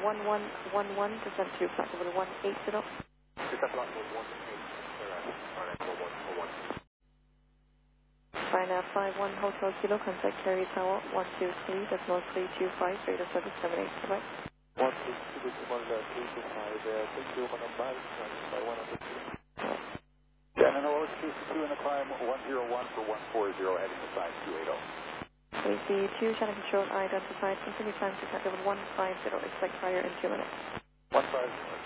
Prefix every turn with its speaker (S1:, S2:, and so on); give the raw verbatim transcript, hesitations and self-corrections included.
S1: one one one one, descend to flight level one eight zero. China five one Hotel Kilo, contact Carrier Tower one two three, decimal three two five, radar service seven eight, goodbye.
S2: one two three, decimal three two five, uh, thank you for number five one two three. Dan and O two two in the climb one zero one for one four zero, heading to side two eight zero.
S1: A C two, channel control identified, continue time to flight level one five zero, expect fire in two minutes.
S2: one five zero.